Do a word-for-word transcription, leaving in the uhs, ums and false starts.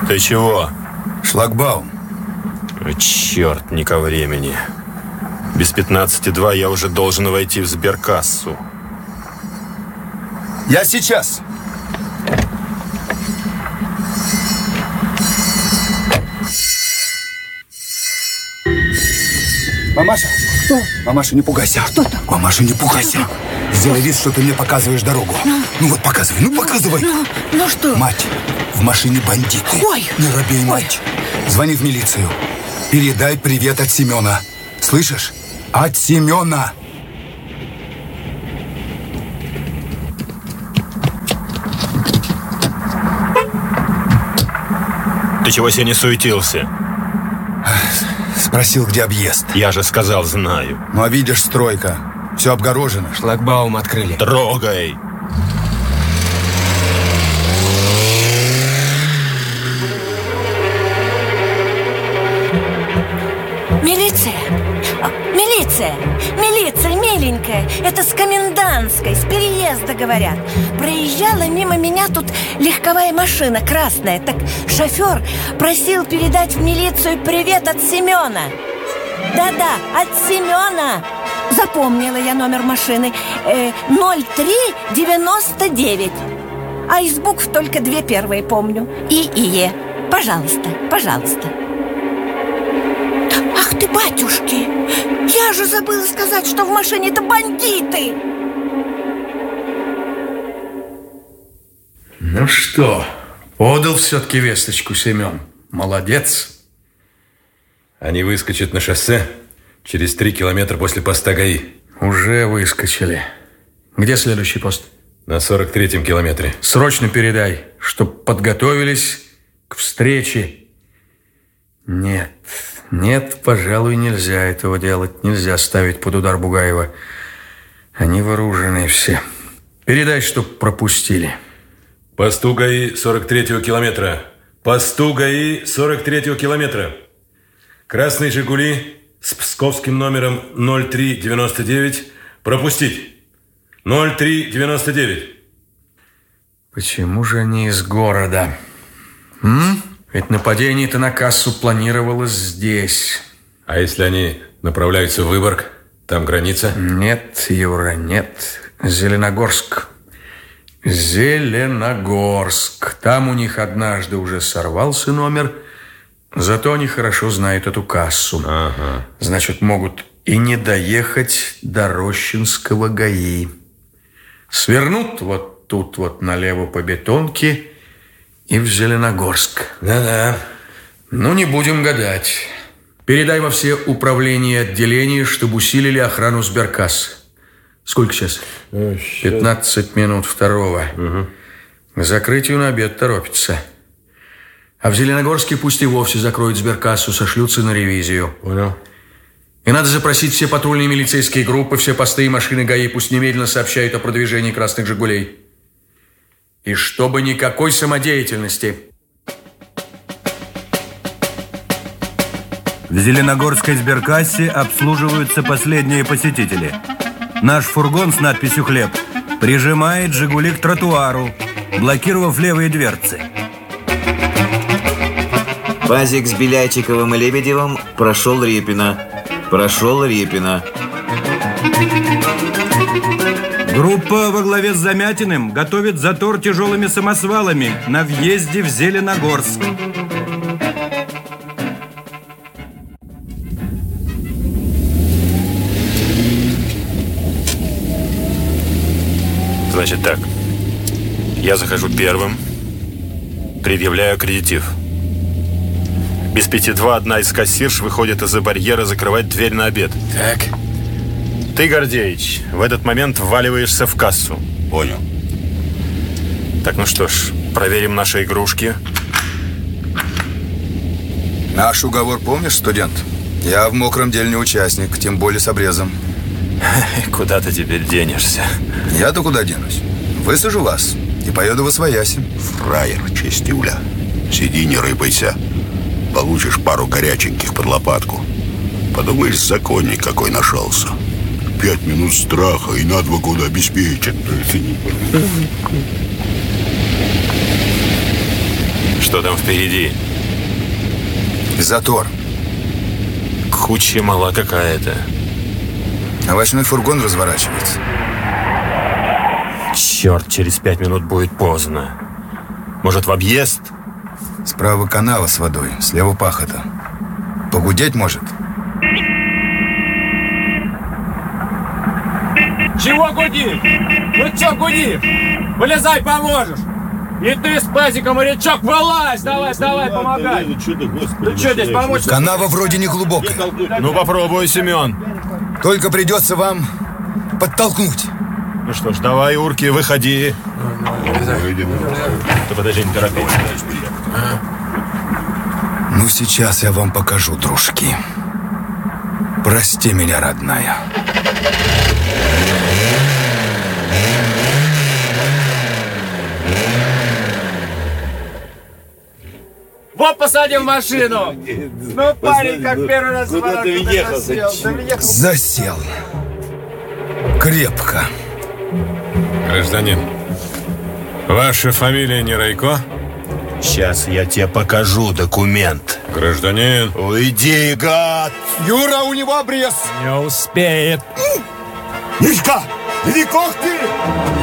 Ты чего? Шлагбаум. О, черт, не ко времени. Без пятнадцати два я уже должен войти в сберкассу. Я сейчас. Мамаша. Что? Мамаша, не пугайся. Что там? Мамаша, не пугайся. Сделай вид, что ты мне показываешь дорогу. Ну, ну вот показывай, ну показывай. Ну, ну что? Мать, в машине бандиты. Ой. Не робей, мать. Звони в милицию. Передай привет от Семена. Слышишь? От Семена. Ты чего себе не суетился? Спросил, где объезд. Я же сказал, знаю. Ну, а видишь, стройка. Все обгорожено. Шлагбаум открыли. Трогай. Милиция! Милиция! Милиция, миленькая! Это с Комендантской, с переезда, говорят. Проезжала мимо меня тут легковая машина красная. Так шофер просил передать в милицию привет от Семена. Да-да, от Семена. Запомнила я номер машины. э, ноль три девяносто девять. А из букв только две первые помню. И и Е. Пожалуйста, пожалуйста. Ах ты, батюшки! Я же забыла сказать, что в машине-то бандиты! Ну что, подал все-таки весточку Семен. Молодец. Они выскочат на шоссе через три километра после поста ГАИ. Уже выскочили. Где следующий пост? На сорок третьем километре. Срочно передай, чтоб подготовились к встрече. Нет, нет, пожалуй, нельзя этого делать. Нельзя ставить под удар Бугаева. Они вооружены все. Передай, чтоб пропустили. Посту ГАИ сорок третьего километра. Посту ГАИ сорок третьего километра. Красный «Жигули» с псковским номером ноль три девяносто девять. Пропустить. ноль три девяносто девять. Почему же они из города? М? Ведь нападение-то на кассу планировалось здесь. А если они направляются в Выборг? Там граница? Нет, Юра, нет. Зеленогорск. Зеленогорск. Там у них однажды уже сорвался номер. Зато они хорошо знают эту кассу. Ага. Значит, могут и не доехать до Рощинского ГАИ. Свернут вот тут вот налево по бетонке и в Зеленогорск. Да-да. Ну, не будем гадать. Передай во все управления и отделения, чтобы усилили охрану сберкассы. Сколько сейчас? пятнадцать минут второго. Угу. К закрытию на обед торопится. А в Зеленогорске пусть и вовсе закроют сберкассу, сошлются на ревизию. Понял. И надо запросить все патрульные милицейские группы, все посты и машины ГАИ, пусть немедленно сообщают о продвижении красных «Жигулей». И чтобы никакой самодеятельности. В Зеленогорской сберкассе обслуживаются последние посетители. Наш фургон с надписью «Хлеб» прижимает «Жигули» к тротуару, блокировав левые дверцы. Пазик с Белячиковым и Лебедевым прошел Репина. Прошел Репина. Группа во главе с Замятиным готовит затор тяжелыми самосвалами на въезде в Зеленогорск. Значит так. Я захожу первым, предъявляю аккредитив. Без пяти два одна из кассирш выходит из-за барьера закрывать дверь на обед. Так. Ты, Гордеич, в этот момент вваливаешься в кассу. Понял. Так, ну что ж, проверим наши игрушки. Наш уговор помнишь, студент? Я в мокром деле не участник, тем более с обрезом. Куда ты теперь денешься? Я-то куда денусь? Высажу вас и поеду восвояси. Фраер, чистюля. Сиди, не рыпайся. Получишь пару горяченьких под лопатку. Подумаешь, законник какой нашелся. Пять минут страха и на два года обеспечат. Что там впереди? Затор. Куча мала какая-то. Овощной фургон разворачивается. Черт, через пять минут будет поздно. Может, в объезд? Справа канава с водой, слева пахота. Погудеть может? Чего гудишь? Ну чё гудишь? Вылезай, поможешь. И ты с пазиком, морячок, вылазь! Давай, давай, помогай! Ну что здесь помочь? Канава вроде не глубокая. Ну попробуй, Семен. Только придется вам подтолкнуть. Ну что ж, давай, урки, выходи. Ты подожди, не торопись. Ну, сейчас я вам покажу, дружки. Прости меня, родная. Вот посадим в машину. Ну, парень, как первый раз в ворот засел. Засел. Крепко. Гражданин, ваша фамилия не Райко? Сейчас я тебе покажу документ. Гражданин. Уйди, гад! Юра, у него обрез. Не успеет. Мишка, иди когти!